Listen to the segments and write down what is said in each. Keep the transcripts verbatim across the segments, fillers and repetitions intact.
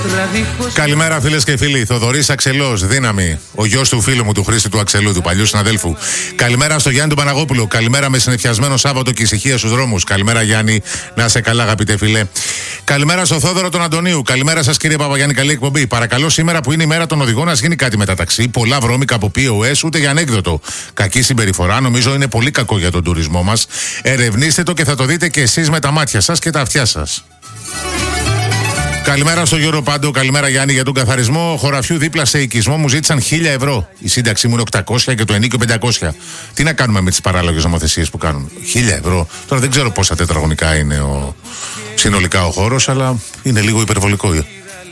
Καλημέρα φίλες και φίλοι. Θοδωρής Αξελός, δύναμη. Ο γιος του φίλου μου, του Χρήστη του Αξελού, του παλιού συναδέλφου. Καλημέρα στο Γιάννη του Παναγόπουλου. Καλημέρα με συνεφιασμένο Σάββατο και ησυχία στους δρόμους. Καλημέρα Γιάννη, να σε καλά αγαπητέ φίλε. Καλημέρα στο Θόδωρο τον Αντωνίου. Καλημέρα σας κύριε Παπαγιάννη, καλή εκπομπή. Παρακαλώ σήμερα που είναι η μέρα των οδηγών να γίνει κάτι με τα ταξί. Πολλά βρώμικα από πι ο ες, ούτε για ανέκδοτο. Κακή συμπεριφορά, νομίζω είναι πολύ κακό για τον τουρισμό μας. Ερευνήστε το και θα το δείτε και εσείς με τα μάτια σας και τα αυτιά σας. Καλημέρα στο Γιώργο Πάντο, καλημέρα Γιάννη για τον καθαρισμό χωραφιού δίπλα σε οικισμό. Μου ζήτησαν χίλια ευρώ. Η σύνταξή μου είναι οκτακόσια και το ενίκιο πεντακόσια. Τι να κάνουμε με τις παράλογες νομοθεσίες που κάνουν? χίλια ευρώ. Τώρα δεν ξέρω πόσα τετραγωνικά είναι ο... συνολικά ο χώρος, αλλά είναι λίγο υπερβολικό.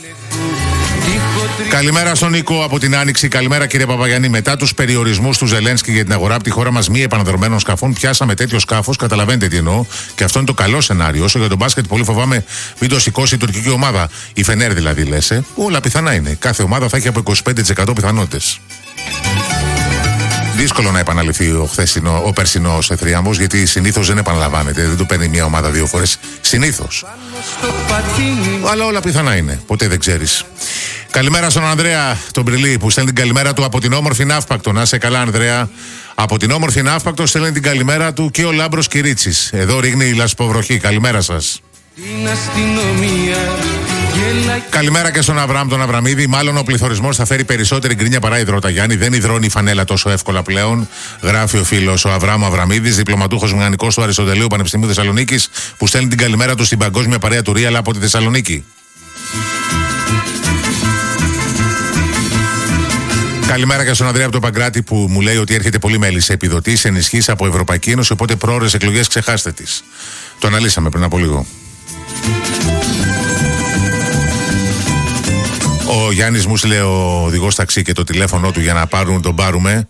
Καλημέρα στον Νίκο από την Άνοιξη. Καλημέρα κύριε Παπαγιάννη. Μετά τους περιορισμούς του Ζελένσκι για την αγορά από τη χώρα μας μη επαναδρομένων σκαφών, πιάσαμε τέτοιο σκάφος. Καταλαβαίνετε τι εννοώ. Και αυτό είναι το καλό σενάριο. Όσο για τον μπάσκετ, πολύ φοβάμαι μην το σηκώσει η τουρκική ομάδα. Η Φενέρ δηλαδή, λες. Ε. Όλα πιθανά είναι. Κάθε ομάδα θα έχει από είκοσι πέντε τοις εκατό πιθανότητες. Δύσκολο να επαναληφθεί ο, χθεσινό, ο περσινός θρίαμβος, γιατί συνήθως δεν επαναλαμβάνεται. Δεν το παίρνει μία ομάδα δύο φορές. Συνήθως. Αλλά όλα πιθανά είναι. Ποτέ δεν ξέρεις. Καλημέρα στον Ανδρέα τον Μπριλί που στέλνει την καλημέρα του από την όμορφη Ναύπακτο. Να σε καλά, Ανδρέα. Από την όμορφη Ναύπακτο στέλνει την καλημέρα του και ο Λάμπρος Κυρίτσης. Εδώ ρίχνει η λασποβροχή. Καλημέρα σας. Καλημέρα και στον Αβραάμ τον Αβραμίδη. Μάλλον ο πληθωρισμός θα φέρει περισσότερη γκρίνια παρά υδρότα, Γιάννη. Δεν υδρώνει η φανέλα τόσο εύκολα πλέον. Γράφει ο φίλος ο Αβραάμ Αβραμίδης, διπλωματούχος μηχανικός του Αριστοτελείου Πανεπιστημίου Θεσσαλονίκης, που στέλνει την καλημέρα του στην παγκόσμια παρέα του Real από τη Θεσσαλονίκη. Καλημέρα και στον Ανδρέα από τον Παγκράτη που μου λέει ότι έρχεται πολύ μέλη σε επιδοτήσεις, ενισχύσεις από Ευρωπαϊκή Ένωση, οπότε πρόορες εκλογές ξεχάστε τις. Το αναλύσαμε πριν από λίγο. Ο Γιάννης μου στείλε ο οδηγός ταξί και το τηλέφωνο του για να πάρουν, τον πάρουμε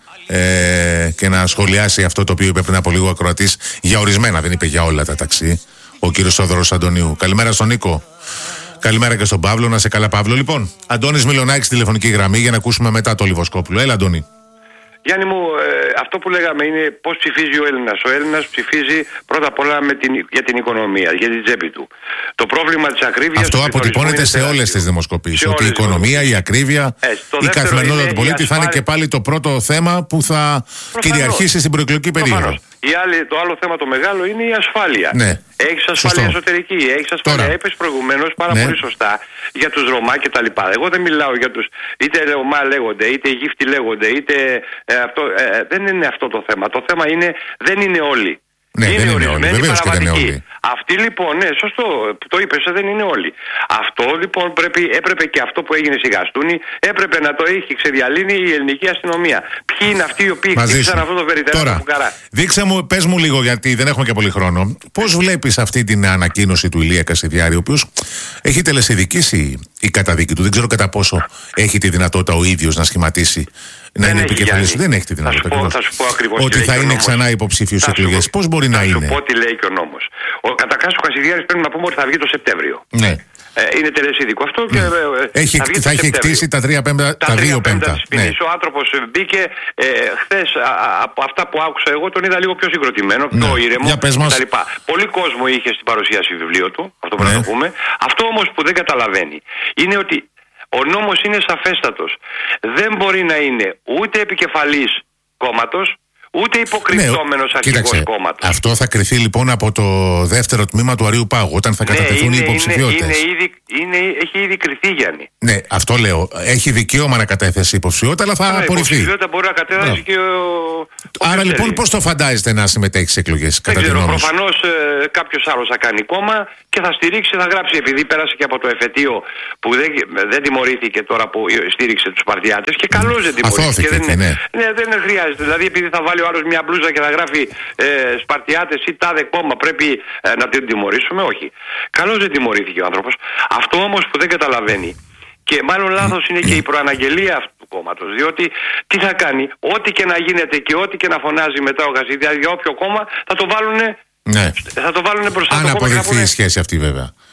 ε, και να σχολιάσει αυτό το οποίο είπε πριν από λίγο ο ακροατής για ορισμένα, δεν είπε για όλα τα ταξί, ο κύριος Θόδωρος Αντωνίου. Καλημέρα στον Νίκο. Καλημέρα και στον Παύλο. Να σε καλά, Παύλο. Λοιπόν, Αντώνης Μιλονάκης στη τηλεφωνική γραμμή για να ακούσουμε μετά το Λιβοσκόπουλο. Έλα, Αντώνη. Γιάννη μου, ε, αυτό που λέγαμε είναι πώς ψηφίζει ο Έλληνας. Ο Έλληνας ψηφίζει πρώτα απ' όλα με την, για την οικονομία, για την τσέπη του. Το πρόβλημα της ακρίβειας... Αυτό αποτυπώνεται σε όλες τις δημοσκοπήσεις. Ότι η οικονομία, η ακρίβεια, ε, η καθημερινότητα του πολίτη θα είναι και πάλι το πρώτο θέμα που θα Προφανώς. κυριαρχήσει στην προεκλογική περίοδο. Η άλλη, το άλλο θέμα το μεγάλο είναι η ασφάλεια. Ναι. Έχεις ασφάλεια Σωστό. εσωτερική, έχεις ασφάλεια. Τώρα. Είπες προηγουμένως πάρα ναι. πολύ σωστά για τους Ρωμά και τα λοιπά. Εγώ δεν μιλάω για τους είτε Ρωμά λέγονται, είτε Αιγύπτιοι λέγονται, είτε ε, αυτό. Ε, δεν είναι αυτό το θέμα. Το θέμα είναι δεν είναι όλοι. Ναι, είναι δεν είναι όλοι. Βεβαίως και δεν είναι όλοι. Αυτοί λοιπόν, ναι, σωστό, το είπες, δεν είναι όλοι. Αυτό λοιπόν πρέπει, έπρεπε και αυτό που έγινε στη Γαστούνη, έπρεπε να το έχει ξεδιαλύνει η ελληνική αστυνομία. Ποιοι είναι αυτοί οι οποίοι χτύπησαν αυτό το βεριτέρο του Καρά. Δείξε μου, πες μου λίγο, γιατί δεν έχουμε και πολύ χρόνο, πώς βλέπεις αυτή την ανακοίνωση του Ηλία Κασιδιάρη, ο οποίος έχει τελεσιδικήσει η καταδίκη του. Δεν ξέρω κατά πόσο έχει τη δυνατότητα ο ίδιος να σχηματίσει. Να δεν είναι επικεφαλής. Δεν έχει τη δυνατότητα. Θα σου πω, θα σου πω ακριβώς ότι θα είναι ξανά υποψήφιος στις εκλογές. Πώς μπορεί να είναι? Θα σου πω τι λέει και ο νόμος. Καταρχάς ο Κασιδιάρης πρέπει να πούμε ότι θα βγει το Σεπτέμβριο. Ναι. Ε, είναι τελεσίδικο αυτό και ε, έχει, θα, θα έχει κτίσει τα, τρία πέμπτα, τα, τα δύο πέμπτα. Ναι. Ο άνθρωπος μπήκε ε, χθες από αυτά που άκουσα εγώ τον είδα λίγο πιο συγκροτημένο, πιο ναι. ήρεμο κτλ. Πολύ κόσμο είχε στην παρουσίαση βιβλίου του, αυτό πρέπει ναι. να το πούμε. Αυτό όμως που δεν καταλαβαίνει είναι ότι ο νόμος είναι σαφέστατος. Δεν μπορεί να είναι ούτε επικεφαλής κόμματος, ούτε υποκρυπτόμενος ναι, αρχηγός κόμματος. Αυτό θα κριθεί λοιπόν από το δεύτερο τμήμα του Αρείου Πάγου, όταν θα κατατεθούν ναι, οι υποψηφιότητες. Είναι, είναι, είναι, είναι, έχει ήδη κριθεί, Γιάννη. Ναι, αυτό λέω. Έχει δικαίωμα να κατέθεσει υποψηφιότητα, αλλά θα Άρα, απορριφθεί. Η υποψηφιότητα μπορεί να κατέθεσει ναι. και ο. Άρα λοιπόν, πώς το φαντάζεστε να συμμετέχει στις εκλογές, κατά την γνώμη σου? Προφανώς ε, κάποιος άλλος θα κάνει κόμμα και θα στηρίξει, θα γράψει, επειδή πέρασε και από το εφετείο που δεν, δεν τιμωρήθηκε τώρα που στήριξε τους Σπαρτιάτες και καλώς δεν τιμωρήθηκε. Δεν, ναι. Ναι. Ναι, δεν χρειάζεται. Δηλαδή, επειδή θα βάλει ο άλλος μια μπλούζα και θα γράφει ε, Σπαρτιάτες ή τάδε κόμμα, πρέπει ε, να την τιμωρήσουμε. Όχι. Καλώς δεν τιμωρήθηκε ο άνθρωπος. Αυτό όμως που δεν καταλαβαίνει. Και μάλλον λάθος είναι και η προαναγγελία αυτού του κόμματος. Διότι τι θα κάνει, ό,τι και να γίνεται και ό,τι και να φωνάζει μετά ο Κασιδιάρης για όποιο κόμμα θα το βάλουν ναι. θα το βάλουν μπροστά. Αν αποδειχθεί η σχέση αυτή βέβαια.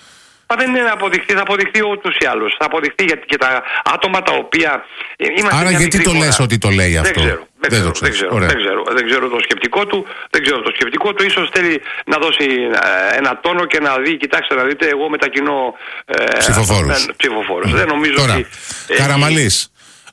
Μα δεν είναι να αποδειχθεί, θα αποδειχθεί ούτως ή άλλως. Θα αποδειχθεί γιατί και τα άτομα τα οποία. Άρα γιατί το λες ότι το λέει αυτό? Δεν ξέρω. Δεν, δεν, ξέρω, δεν, ξέρω, δεν, ξέρω, δεν ξέρω το σκεπτικό του. Δεν ξέρω το σκεπτικό του. Ίσως θέλει να δώσει ένα τόνο και να δει, κοιτάξτε να δείτε, εγώ μετακινώ ε, ψηφοφόρους. ψηφοφόρους. Δεν νομίζω Τώρα, ότι. Καραμαλής.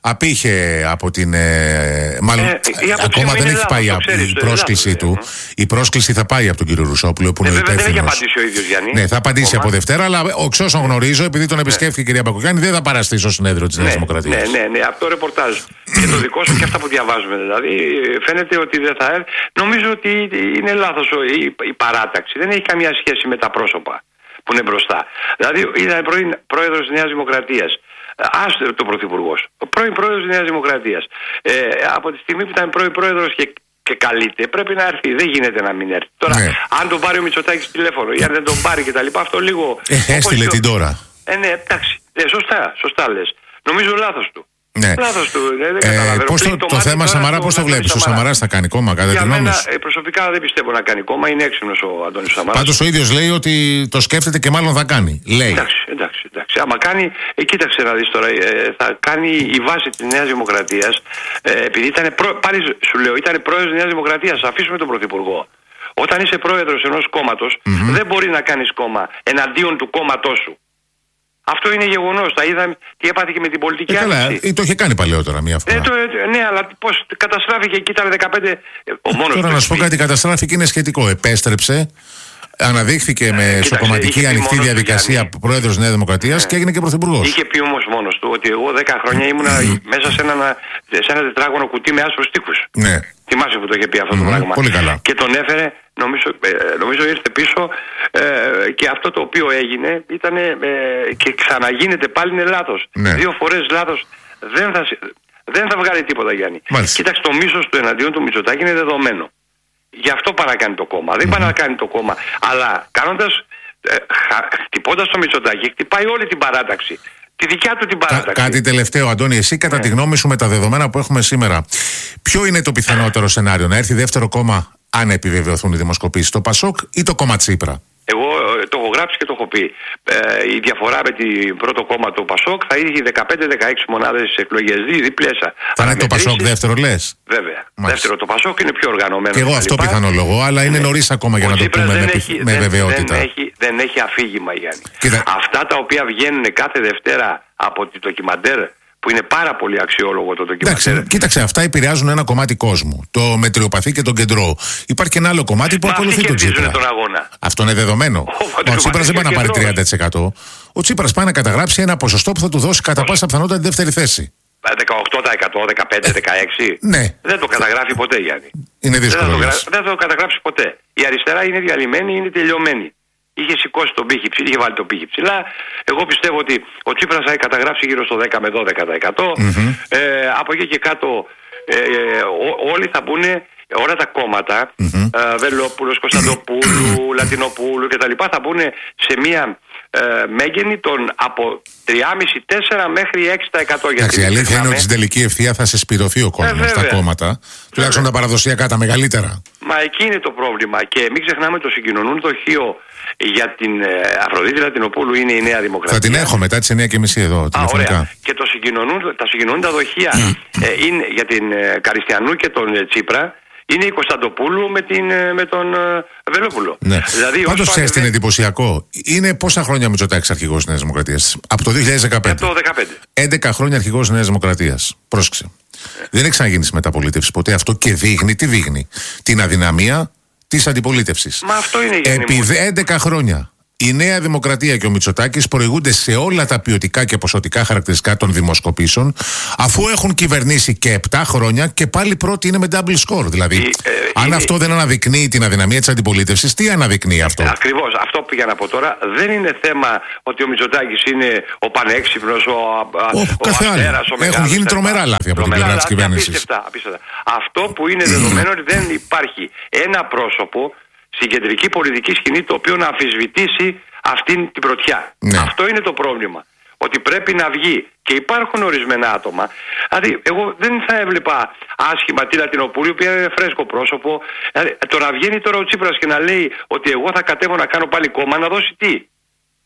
Απήχε από την. Ε, μάλλον ε, ακόμα δεν έχει πάει η πρόσκλησή λάθος, του. Ε, η πρόσκληση θα πάει από τον κύριο Ρουσόπουλο. Που ε, είναι βέβαια, δεν έχει απαντήσει ο ίδιος Γιάννη. Ναι, θα απαντήσει Κομά. από Δευτέρα, αλλά εξ όσων γνωρίζω, επειδή τον επισκέφθηκε η κυρία Μπακογιάννη, δεν θα παραστεί στο συνέδριο της Νέας Δημοκρατίας. Ναι, ναι, ναι, από το ρεπορτάζ και το δικό σου και αυτά που διαβάζουμε. Δηλαδή, φαίνεται ότι δεν θα έρθει. Νομίζω ότι είναι λάθος η, η παράταξη. Δεν έχει καμία σχέση με τα πρόσωπα που είναι μπροστά. Δηλαδή, ήταν πρώην πρόεδρος της Νέας Δημοκρατίας. Άστε το πρωθυπουργός, ο πρώην πρόεδρος της Νέας Δημοκρατίας. Ε, από τη στιγμή που ήταν πρώην πρόεδρος και, και καλείται, πρέπει να έρθει. Δεν γίνεται να μην έρθει. Τώρα, ναι. αν τον πάρει ο Μητσοτάκης τηλέφωνο ή αν δεν τον πάρει κτλ., αυτό λίγο. Ε, έστειλε την τώρα. Ε, ναι, εντάξει. Ε, σωστά, σωστά λες. Νομίζω λάθος του. Ναι. Λάθος του. Δεν, δεν ε, πώς το, το, το θέμα Σαμαρά, πώς το βλέπεις? Ο Σαμαράς θα κάνει κόμμα, κατά τη γνώμη σου? Ε, προσωπικά δεν πιστεύω να κάνει κόμμα. Είναι έξυπνος ο Αντώνης Σαμαράς. Πάντως ο ίδιος λέει ότι το σκέφτεται και μάλλον θα κάνει. Λέει. Εντάξει, εντάξει, εντάξει. Άμα κάνει, ε, κοίταξε να δεις τώρα, ε, θα κάνει η βάση της Νέας Δημοκρατίας, ε, επειδή ήταν, προ, πάλι σου λέω, ήταν πρόεδρος της Νέας Δημοκρατίας. Αφήσουμε τον Πρωθυπουργό. Όταν είσαι πρόεδρος ενός κόμματος, mm-hmm. δεν μπορεί να κάνεις κόμμα εναντίον του κόμματός σου. Αυτό είναι γεγονός. Τα είδαμε τι έπαθε και με την πολιτική άνοιξη. Ε, το είχε κάνει παλαιότερα μία φορά. Ε, το, ε, ναι, αλλά πώς καταστράφηκε εκεί, ήταν δεκαπέντε. Ο μόνος Τώρα να σου πω κάτι, καταστράφηκε είναι σχετικό. Επέστρεψε, αναδείχθηκε ε, με κοίταξε, σοκομματική ανοιχτή διαδικασία πρόεδρος Νέας Δημοκρατίας ε, και έγινε και πρωθυπουργός. Είχε πει όμως μόνος του ότι εγώ δέκα χρόνια ήμουνα μέσα σε ένα, σε ένα τετράγωνο κουτί με άσπρους τοίχους. Ναι. Θυμάσαι που το είχε πει αυτό mm-hmm, το πράγμα. Πολύ καλά. Και τον έφερε, νομίζω, ε, νομίζω ήρθε πίσω ε, και αυτό το οποίο έγινε ήταν ε, και ξαναγίνεται πάλι είναι λάθος. Ναι. Δύο φορές λάθος δεν θα, δεν θα βγάλει τίποτα, Γιάννη. Μάλιστα. Κοίταξε, το μίσος του εναντίον του Μητσοτάκη είναι δεδομένο. Γι' αυτό παρακάνει το κόμμα. Mm-hmm. Δεν παρακάνει το κόμμα. Αλλά κάνοντας, ε, χτυπώντας το Μητσοτάκη, χτυπάει όλη την παράταξη. Τη δικιά του την παράταξη. Κα, κάτι τελευταίο, Αντώνη, εσύ κατά ναι. τη γνώμη σου με τα δεδομένα που έχουμε σήμερα, ποιο είναι το πιθανότερο σενάριο? Να έρθει δεύτερο κόμμα, αν επιβεβαιωθούν οι δημοσκοπήσεις, το Πασόκ ή το κόμμα Τσίπρα? Εγώ το έχω γράψει και το έχω πει. Ε, η διαφορά με το πρώτο κόμμα, το Πασόκ, θα είχε δεκαπέντε δεκαέξι μονάδες στις εκλογές, διπλέσα. Θα είναι το Πασόκ δεύτερο, λες? Βέβαια. Μάλιστα. Δεύτερο το Πασόκ είναι πιο οργανωμένο. Και εγώ αυτό πιθανολογώ, αλλά είναι ναι. νωρίς ακόμα για ο να το πούμε με, έχει, με δεν, βεβαιότητα. Δεν έχει, δεν έχει αφήγημα, Γιάννη. Κοίτα. Αυτά τα οποία βγαίνουν κάθε Δευτέρα από τη ντοκιμαντέρ, που είναι πάρα πολύ αξιόλογο το ντοκιμαντέρ. Εντάξει, κοίταξε, αυτά επηρεάζουν ένα κομμάτι κόσμου. Το μετριοπαθή και τον κεντρό. Υπάρχει και ένα άλλο κομμάτι που Μα ακολουθεί τον Τσίπρα. Τον αγώνα. Αυτό είναι δεδομένο. Ο, ο Τσίπρας δεν πάει να πάρει τριάντα τοις εκατό. Ο Τσίπρας πάει να καταγράψει ένα ποσοστό που θα του δώσει κατά πάσα πιθανότητα τη δεύτερη θέση. δεκαοκτώ τοις εκατό, δεκαπέντε τοις εκατό, δεκαέξι τοις εκατό. Ναι. Δεν το καταγράφει ποτέ, Γιάννη. Είναι δύσκολο. Δεν θα, το, δεν θα το καταγράψει ποτέ. Η αριστερά είναι διαλυμένη, είναι τελειωμένη. Είχε σηκώσει τον πύχη, είχε βάλει τον πύχη ψηλά. Εγώ πιστεύω ότι ο Τσίπρας θα καταγράψει γύρω στο δέκα με δώδεκα τοις εκατό. Mm-hmm. Ε, από εκεί και κάτω ε, ό, όλοι θα μπουν, όλα τα κόμματα, mm-hmm. ε, Βελόπουλος, Κωνσταντοπούλου, Λατινοπούλου κτλ. Θα μπουν σε μία ε, μέγενη των από τρία κόμμα πέντε με τέσσερα μέχρι έξι τοις εκατό. Εντάξει, η αλήθεια είναι ότι στην τελική ευθεία θα συσπηρωθεί ο κόσμος, ε, τα κόμματα. Τουλάχιστον τα παραδοσιακά, τα μεγαλύτερα. Μα εκεί είναι το πρόβλημα. Και μην ξεχνάμε το συγκοινωνούν δοχείο για την ε, Αφροδίτη Λατινοπούλου είναι η Νέα Δημοκρατία. Θα την έχω μετά τις εννιά και μισή εδώ, τηλεφωνικά. Α, και το συγκοινωνούν, τα συγκοινωνούντα δοχεία ε, είναι, για την ε, Καριστιανού και τον ε, Τσίπρα είναι η Κωνσταντοπούλου με, την, ε, με τον ε, Βελόπουλο. Ναι. Δηλαδή, πάντως ξέρεις τι είναι εντυπωσιακό? Είναι πόσα χρόνια Μητσοτάκης αρχηγός της Νέας Δημοκρατίας? Από το δύο χιλιάδες δεκαπέντε. Από το δεκαπέντε. έντεκα χρόνια αρχηγός της Νέας Δημοκρατίας. Πρόσεξε. Ε. Δεν έχει ξαναγίνει στη μεταπολίτευση ποτέ αυτό και δείχνει, τι δείχνει? Την αδυναμία της αντιπολίτευσης. Μα αυτό είναι, επί έντεκα χρόνια η Νέα Δημοκρατία και ο Μητσοτάκης προηγούνται σε όλα τα ποιοτικά και ποσοτικά χαρακτηριστικά των δημοσκοπήσεων, αφού έχουν κυβερνήσει και επτά χρόνια και πάλι πρώτοι είναι με double score. Δηλαδή, ε, ε, αν είναι... αυτό δεν αναδεικνύει την αδυναμία της αντιπολίτευσης, τι αναδεικνύει αυτό? Ε, ακριβώς. Αυτό που πήγα να πω τώρα δεν είναι θέμα ότι ο Μητσοτάκης είναι ο πανέξυπνος, ο, ο, ο αστέρας, ο μεγάλος. Έχουν γίνει τρομερά λάθη από την πλευρά της κυβέρνησης. Απίστευτα, απίστευτα. Αυτό που είναι δεδομένο ότι δεν υπάρχει ένα πρόσωπο στην κεντρική πολιτική σκηνή το οποίο να αμφισβητήσει αυτήν την πρωτιά. Ναι. Αυτό είναι το πρόβλημα. Ότι πρέπει να βγει. Και υπάρχουν ορισμένα άτομα. Δηλαδή, εγώ δεν θα έβλεπα άσχημα τη Λατινοπούλου, που είναι φρέσκο πρόσωπο. Δηλαδή, το να βγαίνει τώρα ο Τσίπρας και να λέει ότι εγώ θα κατέβω να κάνω πάλι κόμμα, να δώσει τι?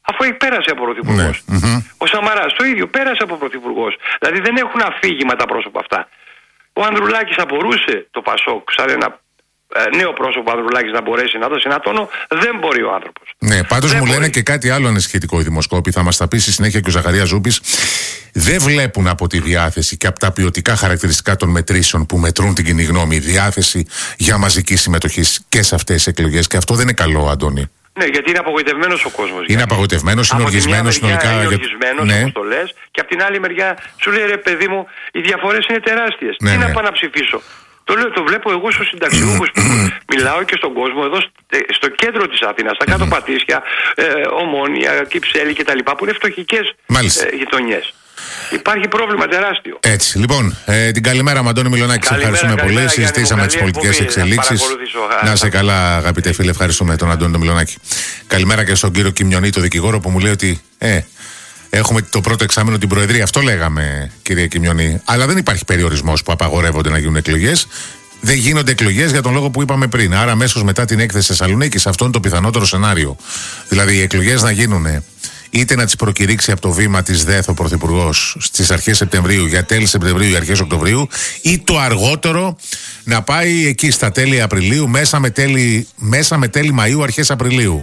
Αφού έχει πέρασε από πρωθυπουργός. Ναι. Mm-hmm. Ο Σαμαράς το ίδιο, πέρασε από πρωθυπουργός. Δηλαδή δεν έχουν αφήγημα τα πρόσωπα αυτά. Ο Ανδρουλάκης θα μπορούσε το Πασόκ σαν ένα ε, νέο πρόσωπο Ανδρουλάκης να μπορέσει να δώσει ένα τόνο. Δεν μπορεί ο άνθρωπος. Ναι, πάντως μου μπορεί. Λένε και κάτι άλλο ανησυχητικό οι δημοσκόποι. Θα μας τα πει στη συνέχεια και ο Ζαχαρίας Ζούπης. Δεν βλέπουν από τη διάθεση και από τα ποιοτικά χαρακτηριστικά των μετρήσεων που μετρούν την κοινή γνώμη διάθεση για μαζική συμμετοχή και σε αυτές τις εκλογές. Και αυτό δεν είναι καλό, Αντώνη. Ναι, γιατί είναι απογοητευμένος ο κόσμος. Είναι απογοητευμένος, είναι οργισμένος συνολικά. Είναι οργισμένος, ναι. Όπως το λες, και από την άλλη μεριά σου λέει ρε παιδί μου, οι διαφορές είναι τεράστιες. Ναι, Τι ναι. να πάω να ψηφίσω. Το, λέω, το βλέπω εγώ στους συνταξιούχους που μιλάω και στον κόσμο εδώ στο κέντρο της Αθήνας, στα κάτω Πατήσια, ε, Ομόνια, Κυψέλη κτλ. Που είναι φτωχικές ε, γειτονιές. Υπάρχει πρόβλημα τεράστιο. Έτσι. Λοιπόν, ε, την καλημέρα μου, Αντώνη Μιλονάκη. Σε ευχαριστούμε καλημέρα, πολύ. Συζητήσαμε τις πολιτικές εξελίξεις. Να σε καλά, αγαπητέ φίλε. Ευχαριστούμε τον Αντώνη τον Μιλονάκη. Καλημέρα και στον κύριο Κιμιονή, το δικηγόρο, που μου λέει ότι ε, έχουμε το πρώτο εξάμηνο την Προεδρία. Αυτό λέγαμε, κύριε Κιμιονή. Αλλά δεν υπάρχει περιορισμός που απαγορεύονται να γίνουν εκλογές. Δεν γίνονται εκλογές για τον λόγο που είπαμε πριν. Άρα, αμέσως μετά την έκθεση Θεσσαλονίκης, αυτό είναι το πιθανότερο σενάριο. Δηλαδή, οι εκλογές να γίνουν. Είτε να τις προκηρύξει από το βήμα της ΔΕΘ ο Πρωθυπουργός στις αρχές Σεπτεμβρίου, για τέλη Σεπτεμβρίου ή αρχές Οκτωβρίου, ή το αργότερο να πάει εκεί στα τέλη Απριλίου, μέσα με τέλη, μέσα με τέλη Μαΐου, αρχές Απριλίου.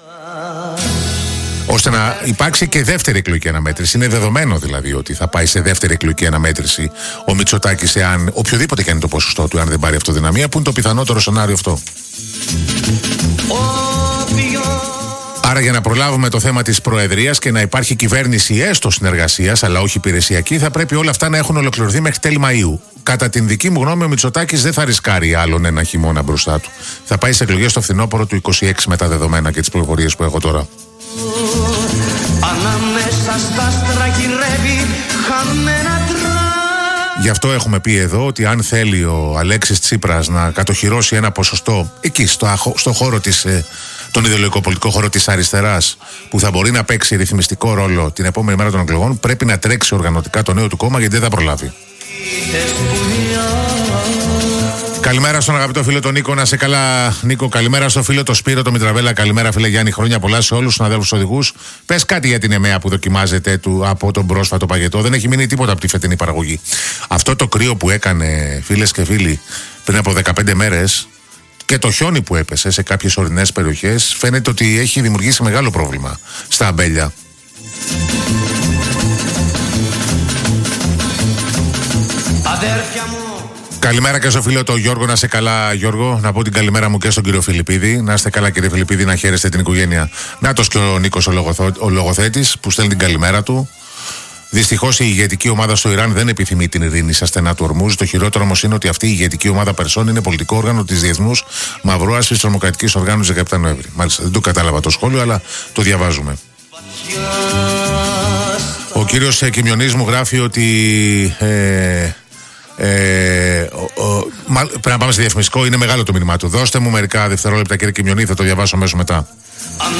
Ώστε να υπάρξει και δεύτερη εκλογική αναμέτρηση. Είναι δεδομένο δηλαδή ότι θα πάει σε δεύτερη εκλογική αναμέτρηση ο Μητσοτάκης, εάν οποιοδήποτε κάνει το ποσοστό του, αν δεν πάρει αυτοδυναμία, που είναι το πιθανότερο σενάριο αυτό. Άρα, για να προλάβουμε το θέμα της Προεδρίας και να υπάρχει κυβέρνηση έστω συνεργασίας, αλλά όχι υπηρεσιακή, θα πρέπει όλα αυτά να έχουν ολοκληρωθεί μέχρι τέλη Μαΐου. Κατά την δική μου γνώμη, ο Μητσοτάκης δεν θα ρισκάρει άλλον ένα χειμώνα μπροστά του. Θα πάει σε εκλογές στο φθινόπωρο του είκοσι έξι με τα δεδομένα και τις πληροφορίες που έχω τώρα. Γι' αυτό έχουμε πει εδώ ότι αν θέλει ο Αλέξης Τσίπρας να κατοχυρώσει ένα ποσοστό εκεί στο, στο χώρο της, τον ιδεολογικό-πολιτικό χώρο της αριστεράς, που θα μπορεί να παίξει ρυθμιστικό ρόλο την επόμενη μέρα των εκλογών, πρέπει να τρέξει οργανωτικά το νέο του κόμμα, γιατί δεν θα προλάβει. Καλημέρα στον αγαπητό φίλο τον Νίκο, να σε καλά, Νίκο. Καλημέρα στο φίλο τον Σπύρο, τον Μητραβέλα. Καλημέρα, φίλε Γιάννη. Χρόνια πολλά σε όλους τους συναδέλφους οδηγούς. Πες κάτι για την ΕΜΕΑ που δοκιμάζεται του, από τον πρόσφατο παγετό. Δεν έχει μείνει τίποτα από τη φετινή παραγωγή. Αυτό το κρύο που έκανε, φίλες και φίλοι, πριν από δεκαπέντε μέρες, και το χιόνι που έπεσε σε κάποιες ορεινές περιοχές, φαίνεται ότι έχει δημιουργήσει μεγάλο πρόβλημα στα αμπέλια. Αδέρφια μου. Καλημέρα και στο φίλο το Γιώργο, να είστε καλά, Γιώργο. Να πω την καλημέρα μου και στον κύριο Φιλιππίδη. Να είστε καλά, κύριε Φιλιππίδη, να χαίρεστε την οικογένεια. Νάτος και ο Νίκος ο, λογοθο... ο λογοθέτης που στέλνει την καλημέρα του. Δυστυχώς η ηγετική ομάδα στο Ιράν δεν επιθυμεί την ειρήνη στα στενά του Ορμούζ. Το χειρότερο όμως είναι ότι αυτή η ηγετική ομάδα Περσών είναι πολιτικό όργανο της Διεθνούς Μαυρόασφης Τρομοκρατικής Οργάνωσης δεκαεπτά Νοέμβρη. Μάλιστα, δεν το κατάλαβα το σχόλιο, αλλά το διαβάζουμε. Ο κύριος Κιμιονής μου γράφει ότι. Ε, Ε, ο, ο, μα, πρέπει να πάμε σε διαφημιστικό. Είναι μεγάλο το μήνυμά του. Δώστε μου μερικά δευτερόλεπτα, κύριε Κιμιονή, θα το διαβάσω αμέσως μετά.